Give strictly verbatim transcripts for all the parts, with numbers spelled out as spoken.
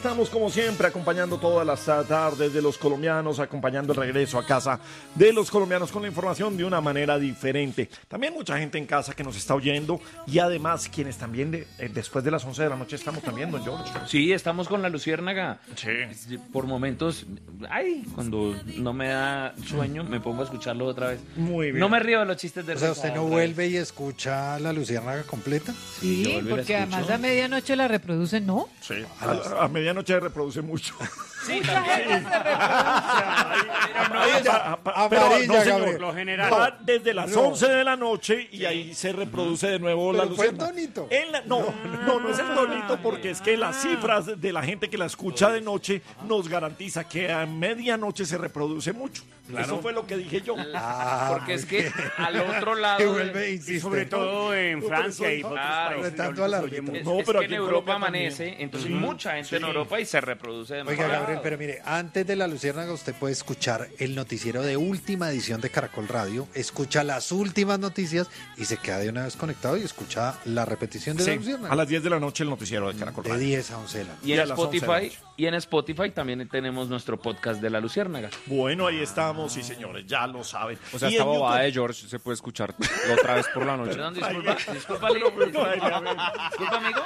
estamos como siempre acompañando todas las tardes de los colombianos, acompañando el regreso a casa de los colombianos con la información de una manera diferente. También mucha gente en casa que nos está oyendo y además quienes también de, eh, después de las once de la noche estamos también, don George. Sí, estamos con la Luciérnaga. Sí. Por momentos, ay, cuando no me da sueño me pongo a escucharlo otra vez. Muy bien. No me río de los chistes de O sea, risa ¿usted no otra vuelve vez. y escucha la Luciérnaga completa? Sí, yo Sí, vuelvo y la porque además escucho. a medianoche la reproducen, ¿no? Sí, a, a medianoche reproduce mucho. Sí, Mucha también. gente se reproduce. Amarilla, amarilla, no, señor, Gabriel. Lo general. va desde las No. once de la noche y ahí se reproduce de nuevo la Pero fue el Luciérnaga. tonito. En la- no, no, no es el tonito porque es que las cifras de la gente que la escucha de noche nos garantiza que a medianoche se reproduce mucho. Eso fue lo que dije yo. Ah, Porque es que al otro lado. que de- vuelve e Y insiste. sobre todo en No, Francia pero y eso- otros claro, países. tanto donde a la se oye vida. mucho. Es, No, es pero que aquí en en Europa Colombia amanece, también. entonces Sí, mucha gente en sí. Europa y se reproduce de Oiga, mejor Gabriel, lado. pero mire, antes de la Luciérnaga usted puede escuchar el noticiero de última edición de Caracol Radio, escucha las últimas noticias y se queda de una vez conectado y escucha la repetición de Sí, la Luciérnaga. a las diez de la noche el noticiero de Caracol De Radio. diez a once de la noche. Y y en a las once de la Spotify, noche. y en Spotify también tenemos nuestro podcast de la Luciérnaga. Bueno, ahí estamos, sí señores, ya lo saben. O sea, Y esta en bobada YouTube- de George se puede escuchar otra vez por la noche. Perdón, disculpa, disculpa, Pero, pero, disculpa, ay, a ver. disculpa, amigo.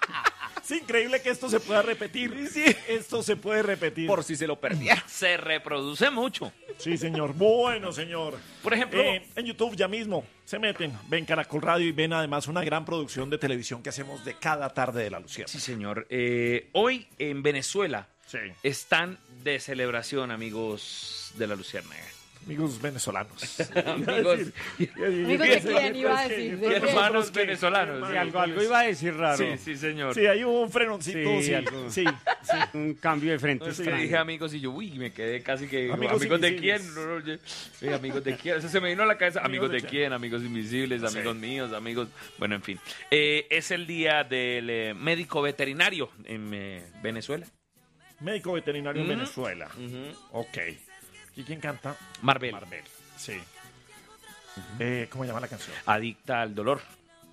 Es increíble que esto se pueda repetir. Esto se puede repetir. Por si se lo perdía. Se reproduce mucho. Sí, señor. Bueno, señor. Por ejemplo, Eh, en YouTube ya mismo se meten, ven Caracol Radio y ven además una gran producción de televisión que hacemos de cada tarde de la Luciérnaga. sí, señor. Eh, hoy en Venezuela Sí. están de celebración, amigos de la Luciérnaga. Amigos venezolanos. Amigos, Amigos de quién iba a decir, de quién. hermanos venezolanos. Sí, algo, algo iba a decir raro. Sí, sí, señor. Sí, hay un frenoncito. Sí, Sí, algo. sí, sí. Un cambio de frente Es que extraño. dije amigos y yo, uy, me quedé casi que. Amigos ¿Amigos, de invisibles. quién? No, no, yo- sí, amigos de quién. Eso se me vino a la cabeza. Amigos Amigos de de quién. quién, amigos invisibles, Sí. amigos míos, amigos. Bueno, en fin. Eh, es el día del eh, médico veterinario en eh, Venezuela. Médico veterinario en Ujú. Venezuela. Ok. ¿Y quién canta? Marvel, Marvel. Sí. Eh, ¿Cómo llama la canción? adicta al dolor.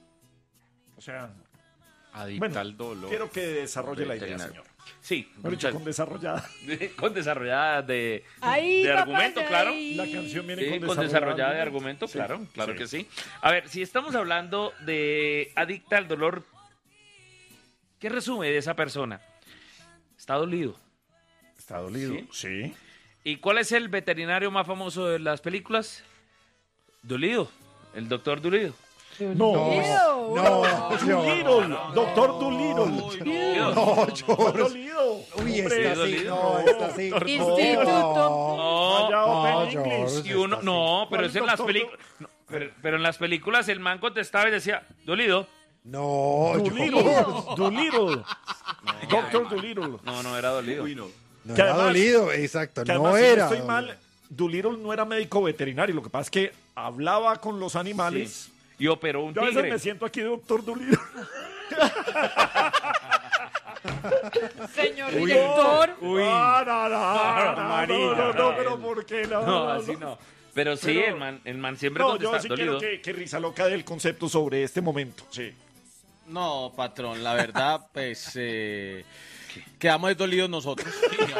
O sea, Adicta bueno, al dolor. quiero que desarrolle la idea, Veterinario. señor. Sí, Mejor dicho, muchas- con desarrollada. con desarrollada de, Ahí, de papá, argumento, ya claro. ahí. La canción viene Sí, con, con desarrollada de argumento, Sí, claro, claro sí. que sí. A ver, si estamos hablando de adicta al dolor, ¿qué resume de esa persona? Está dolido. Está dolido. Sí. Sí. ¿Y cuál es el veterinario más famoso de las películas? Dolido, el doctor Dolido. No. Ew. No, Doolittle, doctor Doolittle. no, George. Dolido. Uy, Hombre, está así, dolido. no, está así. Instituto. No, Vaya, no, Open George. English. Y uno, no, pero ¿Cuál es en las doctor películas. pero, pero en las películas el man contestaba y decía, Dolido. No, Doolittle. George. Doolittle. Doctor Doolittle. No, no era Dolido. No Que era además- dolido, exacto, Que no además, si era. no estoy mal, Doolittle no era médico veterinario. Lo que pasa es que hablaba con los animales. Y operó un Yo a veces tigre. me siento aquí doctor Doolittle. Señor director. Uy. No, no, no, no, no, María. no, no, no, pero ¿por qué no? No, así no. Pero sí, Pero- el man, el man siempre No, contesta yo sí Dolido. quiero que, que risa loca del concepto sobre este momento. Sí. No, patrón, la verdad, pues eh, quedamos dolidos nosotros.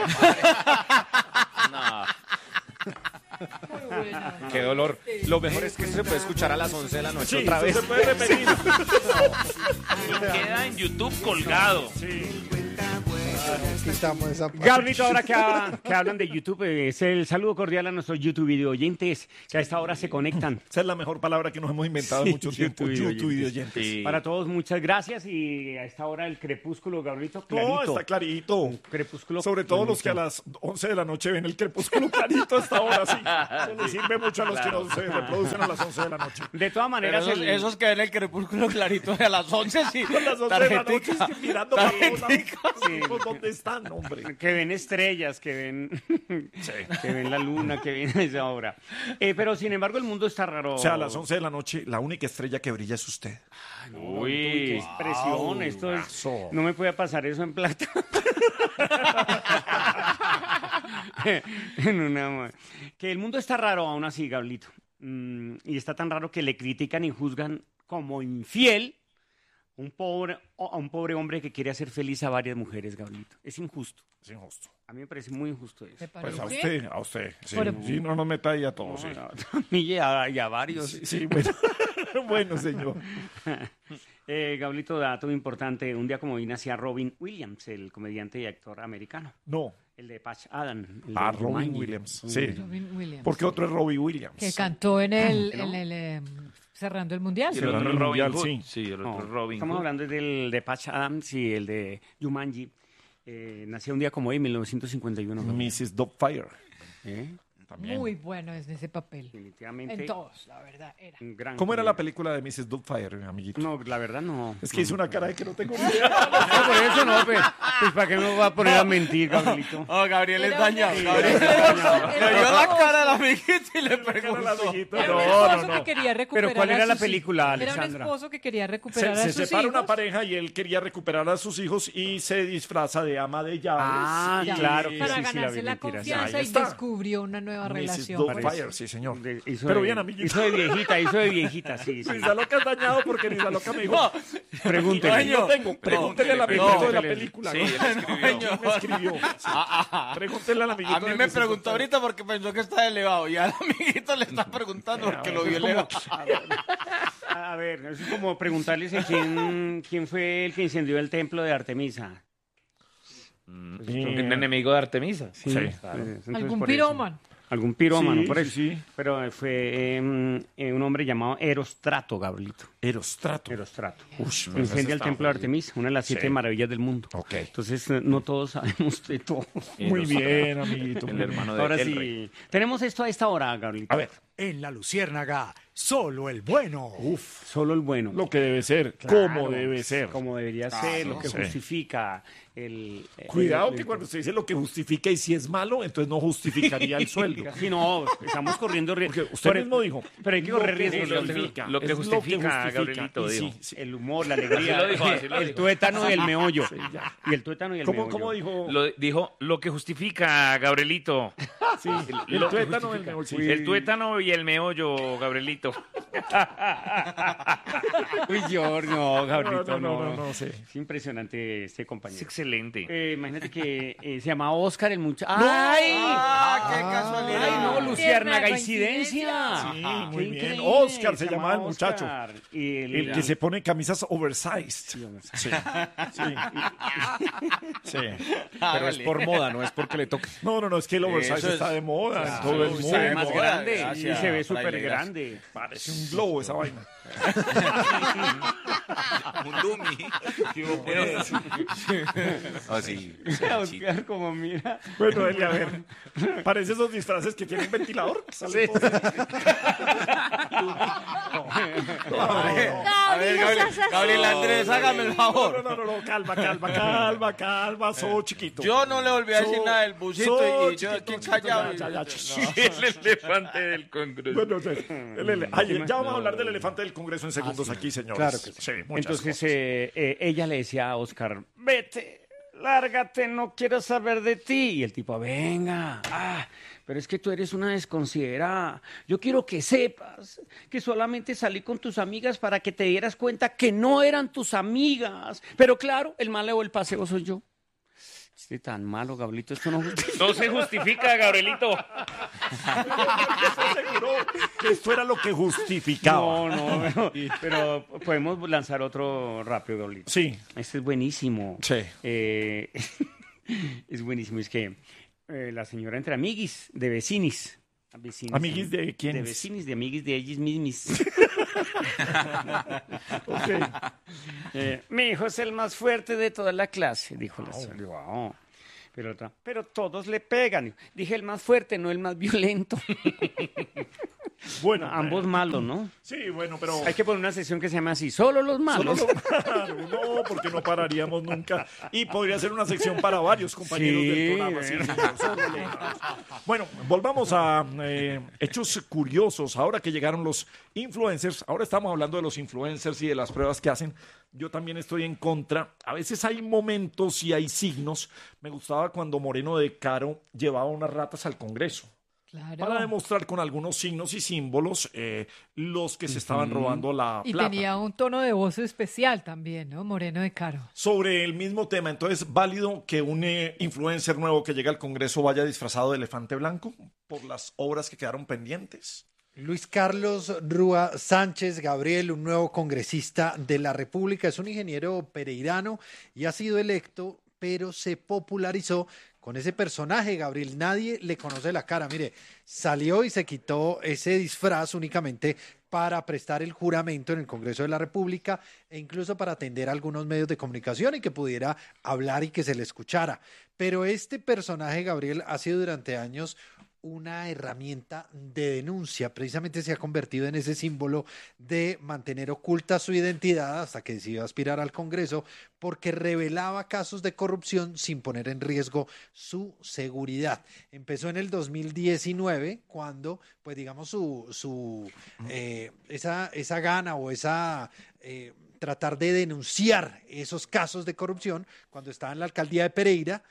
No. Muy buena. Qué dolor. Lo mejor es que esto se puede escuchar a las once de la noche Sí, otra eso vez. se puede repetir. Y queda en YouTube colgado. Sí. Quitamos esa parte. Gabrielito, ahora que, ha- que hablan de YouTube, eh, es el saludo cordial a nuestros YouTube video oyentes que a esta hora se conectan. Esa es la mejor palabra que nos hemos inventado en Sí, mucho tiempo. YouTube YouTube y oyentes. oyentes. Sí. Para todos, muchas gracias y a esta hora el crepúsculo, Gabrielito, clarito. No, está clarito. Crepúsculo Sobre todo los que a clarito. las once de la noche ven el crepúsculo clarito hasta ahora, sí. Eso les sirve mucho a los que no se reproducen a las once de la noche. De todas Pero maneras, esos, el- esos que ven el crepúsculo clarito a las once, sí. A las once de la noche Tarjetica. es que mirando para todos lados. Tarjetica. Sí. Pues, ¿dónde están, hombre? que ven estrellas, que ven, que ven la luna, que ven a esa hora. Eh, pero sin embargo, el mundo está raro. O sea, a las once de la noche, la única estrella que brilla es usted. Uy, qué expresión. Esto es, Eso. no me puede pasar eso en plata. en una ma- que el mundo está raro aún así, Gablito. Mm, y está tan raro que le critican y juzgan como infiel Un pobre, a un pobre hombre que quiere hacer feliz a varias mujeres, Gabrielito. Es injusto. Es injusto. A mí me parece muy injusto eso. ¿Te Pues parece? a usted, a usted. Sí, Pero- sí, no nos meta ahí a todos. No, Sí, no, a mí y a, y a varios. sí, sí, bueno. Bueno, señor. Eh, Gabrielito, dato importante. Un día como hoy nacía Robin Williams, el comediante y actor americano. No. El de Patch Adam. El Ah, de Robin Jumanji. Williams. Uy, Sí. Robin Williams. Porque otro es Robbie Williams. Que cantó en el, ¿No? en el eh, cerrando el mundial. Y el Cerrando otro el Robin mundial, Hood. sí. Sí, el No, otro Robin estamos Hood. hablando del de Patch Adams y el de Jumanji. Eh, nació un día como hoy, en mil novecientos cincuenta y uno. missus Doubtfire. ¿Eh? También. Muy bueno es ese papel. Definitivamente. En todos, la verdad, era. un gran ¿Cómo era la comediante. película de missus Doubtfire, amiguito? No, la verdad no. Es que hizo una cara de que no tengo ni idea. No, por eso no, pues, pues ¿para qué me va a poner a mentir, Gabrielito? Oh, Gabriel es Era dañado. un- Gabriel era es un dañado. esposo, Le era vio un la esposo. cara al amiguito y le preguntó. Era No, un esposo no, no. que quería recuperar. ¿cuál a era la sus película, hijos. Era un Alexandra? esposo que quería Se, recuperar a se sus separa hijos. una pareja y él quería recuperar a sus hijos y se disfraza de ama de llaves. Ah, Ya. claro que Para sí, sí, la ganarse vi, la mentiras. confianza Ahí y está. descubrió una nueva missus relación. pues. Doubtfire, sí, señor. De- hizo Pero de- bien, amiguito. Hizo de viejita, hizo de viejita, sí, sí. Luisa Loca es dañado porque Luisa Loca me dijo. No, Pregúntele. Ay, no tengo. Pregúntele al amiguito no, de la no, película. sí, ¿no? él escribió. ¿Quién me escribió? Sí. Pregúntele al amiguito. a mí de me missus preguntó Doubtfire. ahorita porque pensó que está elevado y al amiguito le está preguntando porque lo vio elevado. A ver, es como preguntarles a quién, quién fue el que incendió el templo de Artemisa. Mm, Sí. Un enemigo de Artemisa. Sí. Pues, entonces, Algún por eso. pirómano. Algún pirómano, Sí, por sí, eso. sí. Pero fue eh, eh, un hombre llamado Erostrato, Gabrielito. Erostrato. Erostrato. Ush, Incendia el está templo de jodido. Artemisa, una de las siete Sí. maravillas del mundo. Ok. Entonces, eh, no todos sabemos de todo. Muy bien, amiguito. El hermano de Ahora El sí, Rey. tenemos esto a esta hora, Gabrielito. A ver, En la Luciérnaga, solo el bueno. uf, Solo el bueno. lo que debe ser, Claro, como debe ser. Como debería ser, lo que sí. justifica el... el- Cuidado el- que cuando se dice lo que justifica y si es malo, entonces no justificaría el sueldo. Sí, no, estamos corriendo riesgo. Porque usted mismo dijo. Pero hay que lo correr que riesgos. lo que- Gabrielito. lo que es justifica, Gabrielito, Y dijo. sí, sí. El humor, la alegría, Así lo dijo, así lo el dijo. tuétano y el meollo. ya. Y el tuétano y el ¿Cómo, meollo. cómo dijo? Lo dijo lo que justifica, Gabrielito. Sí, el lo que tuétano del mejor, sí. El tuétano y el meollo, Gabrielito. Uy, yo, no, Gabrielito, No, no, no. no, no, no, sí. Es impresionante este Es compañero. excelente. Eh, imagínate que eh, se llama Oscar el muchacho. ¡Ay! Ah, qué casualidad. ¡Ay, no, Luciérnaga, Tierna coincidencia! Sí, Qué muy bien. increíble, Oscar se llamaba el Oscar. muchacho. Y el, El que se pone camisas oversized. Sí, hombre. Sí. Sí. Pero es por moda, no es porque le toque. No, no, no, es que el oversized Eso es- está de moda en todo el sí, mundo. Se ve Muy más moda, grande gracias, y se ve Fraile, súper gracias. grande. Parece un globo esa vaina. Un dummy. Así. Oscar, como mira. Bueno, Eli, a ver. Parece esos disfraces que tienen ventilador. Sale todo así. A ver, Gabriel, Gabriel Andrés, hágame el No, favor. no, no, no, calma, calma, calma, calma, so chiquito. Yo no le volví a decir So- nada del busito so y yo aquí chiquito, callado. ya, ya, ya, ch- El elefante del Congreso. Bueno, entonces, el ele- ay, ya vamos a hablar del elefante del Congreso en segundos aquí, señores. Claro que sí. Sí, muchas Entonces cosas. eh, eh, ella le decía a Oscar, vete, lárgate, no quiero saber de ti. Y el tipo, venga, ah, pero es que tú eres una desconsiderada. Yo quiero que sepas que solamente salí con tus amigas para que te dieras cuenta que no eran tus amigas. Pero claro, el malo del paseo soy yo. Este tan malo, Gabrielito, esto no justifica. No se justifica, Gabrielito. Se aseguró que esto era lo que justificaba. No, no, pero, pero podemos lanzar otro rápido, Gabrielito. Sí, Este es buenísimo. sí. Eh, es buenísimo. Es que eh, la señora entre amiguis, de vecinis. Vecinis, ¿Amiguis de quiénes? De vecinis, de amiguis de ellos mismos. Ok. Eh, mi hijo es el más fuerte de toda la clase, dijo la señora. Digo, "Ah". Pero otra, pero todos le pegan. Dije el más fuerte, no el más violento. Bueno, Ambos malos, ¿no? sí, bueno, pero... Hay que poner una sección que se llama así, solo los Solo malos. lo- no, porque no pararíamos nunca. Y podría ser una sección para varios compañeros Sí, del programa. sí, señor, solo lo- Bueno, volvamos a eh, hechos curiosos. Ahora que llegaron los influencers, ahora estamos hablando de los influencers y de las pruebas que hacen. Yo también estoy en contra. A veces hay momentos y hay signos. Me gustaba cuando Moreno de Caro llevaba unas ratas al Congreso. Claro. para demostrar con algunos signos y símbolos eh, los que se estaban robando la Y plata. tenía un tono de voz especial también, ¿no? Moreno de Caro. Sobre el mismo tema, entonces, ¿válido que un eh, influencer nuevo que llega al Congreso vaya disfrazado de elefante blanco por las obras que quedaron pendientes? Luis Carlos Rúa Sánchez Gabriel, un nuevo congresista de la República, es un ingeniero pereirano y ha sido electo, pero se popularizó con ese personaje, Gabriel. Nadie le conoce la cara. Mire, salió y se quitó ese disfraz únicamente para prestar el juramento en el Congreso de la República e incluso para atender a algunos medios de comunicación y que pudiera hablar y que se le escuchara. Pero este personaje, Gabriel, ha sido durante años una herramienta de denuncia, precisamente se ha convertido en ese símbolo de mantener oculta su identidad hasta que decidió aspirar al Congreso, porque revelaba casos de corrupción sin poner en riesgo su seguridad. Empezó en el dos mil diecinueve, cuando, pues digamos, su, su eh, esa, esa gana o esa... Eh, tratar de denunciar esos casos de corrupción cuando estaba en la alcaldía de Pereira,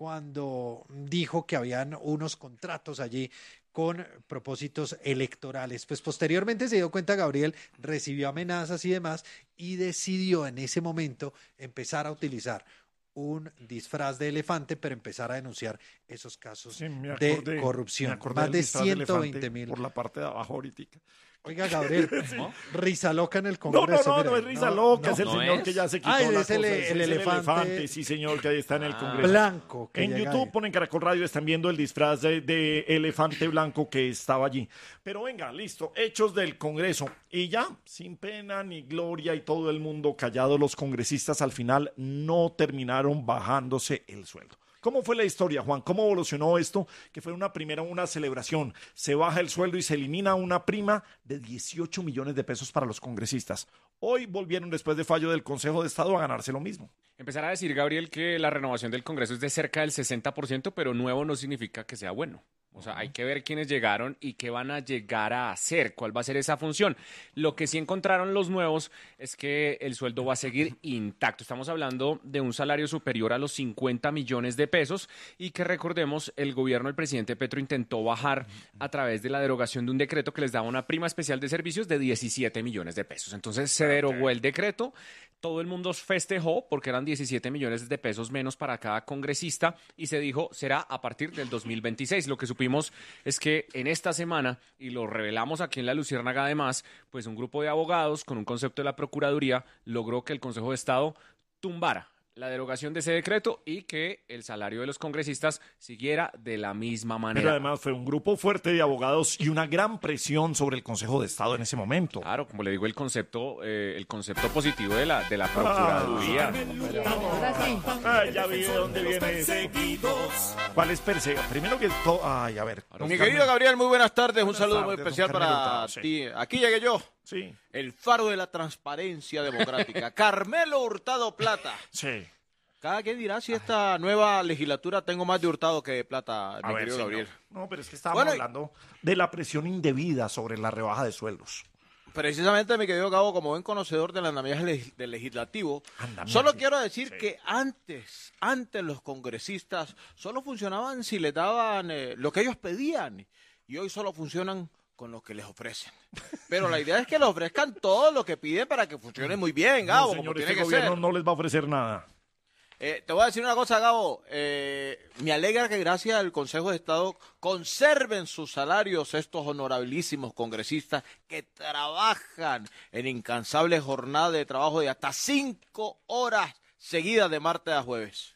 cuando dijo que habían unos contratos allí con propósitos electorales. Pues posteriormente se dio cuenta, Gabriel, recibió amenazas y demás y decidió en ese momento empezar a utilizar un disfraz de elefante, pero empezar a denunciar esos casos Sí, me de acordé, corrupción. me acordé Más del de disfraz ciento veinte elefante mil. por la parte de abajo ahorita. Oiga, Gabriel, risa loca en el No, no, Congreso. no, mire, no es risa no, loca, no. es el ¿No señor es? que ya se quitó Ah, la es el- cosa, el ese es elefante. sí señor, que ahí está en el Ah. Congreso. Blanco. que En llega YouTube ahí. ponen Caracol Radio, están viendo el disfraz de, de elefante blanco que estaba allí. Pero venga, listo, hechos del Congreso. Y ya, sin pena ni gloria y todo el mundo callado, los congresistas al final no terminaron bajándose el sueldo. ¿Cómo fue la historia, Juan? ¿Cómo evolucionó esto? Que fue una primera una celebración. Se baja el sueldo y se elimina una prima de dieciocho millones de pesos para los congresistas. Hoy volvieron después de fallo del Consejo de Estado a ganarse lo mismo. Empezar a decir, Gabriel, que la renovación del Congreso es de cerca del sesenta por ciento, pero nuevo no significa que sea bueno. O sea, hay que ver quiénes llegaron y qué van a llegar a hacer, cuál va a ser esa función. Lo que sí encontraron los nuevos es que el sueldo va a seguir intacto. Estamos hablando de un salario superior a los cincuenta millones de pesos y que recordemos, el gobierno del presidente Petro intentó bajar a través de la derogación de un decreto que les daba una prima especial de servicios de diecisiete millones de pesos. Entonces se derogó el decreto, todo el mundo festejó porque eran diecisiete millones de pesos menos para cada congresista y se dijo será a partir del dos mil veintiséis. Lo que supimos es que en esta semana, y lo revelamos aquí en La Luciérnaga además, pues un grupo de abogados con un concepto de la Procuraduría logró que el Consejo de Estado tumbara la derogación de ese decreto y que el salario de los congresistas siguiera de la misma manera. Pero además fue un grupo fuerte de abogados y una gran presión sobre el Consejo de Estado en ese momento. Claro, como le digo, el concepto, eh, el concepto positivo de la, de la Procuraduría. Ahora sí. Ay, ya vi de dónde viene ese. ¿Cuál es perseguido? Primero que todo, ay, a ver. don Mi Carmen. querido Gabriel, muy buenas tardes. Un Buenas saludo tardes, muy don especial Carmelo para Hurtado, sí. ti. Aquí llegué yo, Sí, el faro de la transparencia democrática. Carmelo Hurtado Plata. sí. Cada quien dirá si esta nueva legislatura tengo más de Hurtado que de Plata, A mi ver, querido señor. Gabriel. No, pero es que estábamos Bueno, y- hablando de la presión indebida sobre la rebaja de sueldos. Precisamente, mi querido Gabo, como buen conocedor del andamiaje leg- del legislativo, Andamiaje. solo quiero decir Sí. que antes, antes los congresistas solo funcionaban si les daban eh, lo que ellos pedían y hoy solo funcionan con lo que les ofrecen. Pero la idea es que les ofrezcan todo lo que piden para que funcione muy bien, Gabo, no, como señor, tiene este que gobierno ser. no les va a ofrecer nada. Eh, te voy a decir una cosa, Gabo. Eh, me alegra que gracias al Consejo de Estado conserven sus salarios estos honorabilísimos congresistas que trabajan en incansables jornadas de trabajo de hasta cinco horas seguidas de martes a jueves.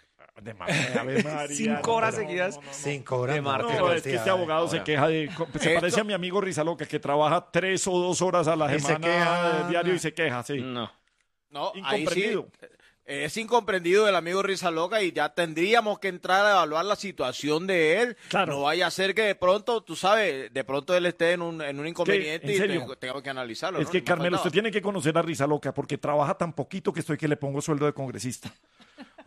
De martes, Ave María, Cinco no, horas no, seguidas. no, no, no. Cinco horas. De no, martes. qué No, es que cantidad, este abogado eh. se queja de... Se Esto- parece a mi amigo Risa Loca, que trabaja tres o dos horas a la Y se semana queja. de diario y se queja, sí. No. No, ahí sí, Incomprendido. eh, es incomprendido el amigo Risa Loca y ya tendríamos que entrar a evaluar la situación de él. Claro. No vaya a ser que de pronto, tú sabes, de pronto él esté en un, en un inconveniente ¿En y serio? tengo- tengamos que analizarlo. Es ¿no? que, Ni más Carmelo, faltaba. usted tiene que conocer a Risa Loca porque trabaja tan poquito que estoy que le pongo sueldo de congresista.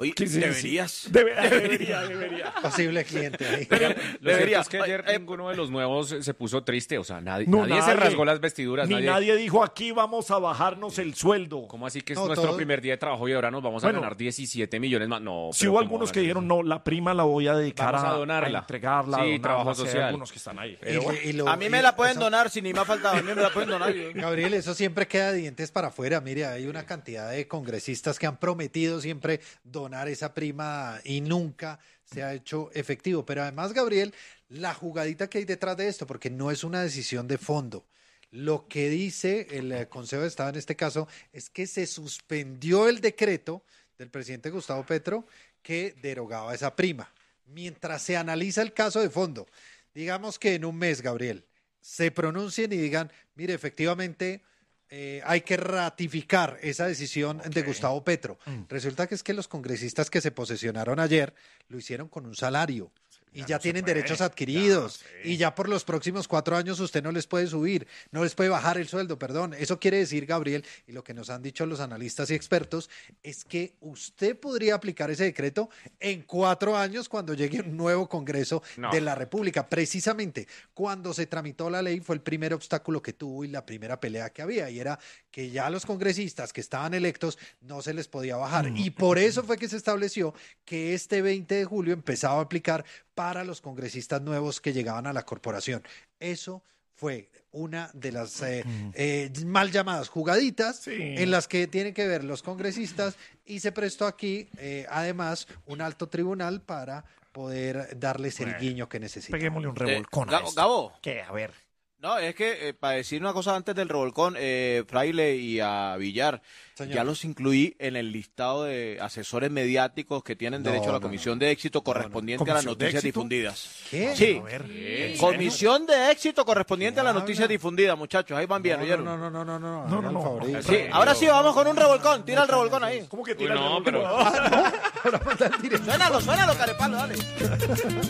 Oye, ¿Qué es eso? deberías. Debe- debería, debería. Posible cliente ahí. Lo Debería. cierto es que ayer Eh, ninguno de los nuevos se- se puso triste, o sea, nadie, No, nadie se nadie. rasgó las vestiduras. Ni nadie, nadie dijo aquí vamos a bajarnos el sueldo. ¿Cómo así que es No, nuestro todo- primer día de trabajo y ahora nos vamos a Bueno, ganar diecisiete millones más? No, Si pero hubo ¿cómo algunos van que a dijeron, hacer no, la prima la voy a dedicar Vamos a a, donarla. a entregarla. Sí, a donarla, trabajo sí, hay social. algunos que están ahí. Y- Pero bueno. y lo- A mí y me la pueden eso- donar, si ni me ha faltado, a mí me la pueden donar. yo- Gabriel, eso siempre queda de dientes para afuera. Mire, hay una cantidad de congresistas que han prometido siempre donar esa prima y nunca se ha hecho efectivo. Pero además, Gabriel, la jugadita que hay detrás de esto, porque no es una decisión de fondo. Lo que dice el eh, Consejo de Estado en este caso es que se suspendió el decreto del presidente Gustavo Petro que derogaba esa prima. Mientras se analiza el caso de fondo, digamos que en un mes, Gabriel, se pronuncien y digan, mire, efectivamente eh, hay que ratificar esa decisión de Gustavo Petro. Resulta que es que los congresistas que se posesionaron ayer lo hicieron con un salario. Y ya, tienen derechos adquiridos. Y ya por los próximos cuatro años usted no les puede subir, no les puede bajar el sueldo, perdón. Eso quiere decir, Gabriel, y lo que nos han dicho los analistas y expertos, es que usted podría aplicar ese decreto en cuatro años cuando llegue un nuevo Congreso No. de la República. Precisamente cuando se tramitó la ley fue el primer obstáculo que tuvo y la primera pelea que había, y era que ya los congresistas que estaban electos no se les podía bajar. Y por eso fue que se estableció que este veinte de julio empezaba a aplicar para los congresistas nuevos que llegaban a la corporación. Eso fue una de las eh, eh, mal llamadas jugaditas Sí. en las que tienen que ver los congresistas, y se prestó aquí eh, además un alto tribunal para poder darles el guiño que necesitan. Peguémosle un revolcón Eh, a Gabo- esto. Gabo. ¿Qué? A ver. No, es que eh, para decir una cosa antes del revolcón, eh, Fraile y a Villar, Señor. ya los incluí en el listado de asesores mediáticos que tienen No, derecho a la no, comisión de éxito correspondiente a las ¿Comisión de noticias éxito? difundidas. ¿Qué? Sí, A ver. comisión de éxito correspondiente a las ¿Qué noticias habla? difundidas, muchachos. Ahí van bien, No, ¿oyeron? no, no, no, no, no, No, haga no, el no. favorito. Sí, ahora sí, vamos con un revolcón. Tira el revolcón ahí. ¿Cómo que Uy, tira el no, revolcón? pero- Suénalo, suénalo, carepalo, dale.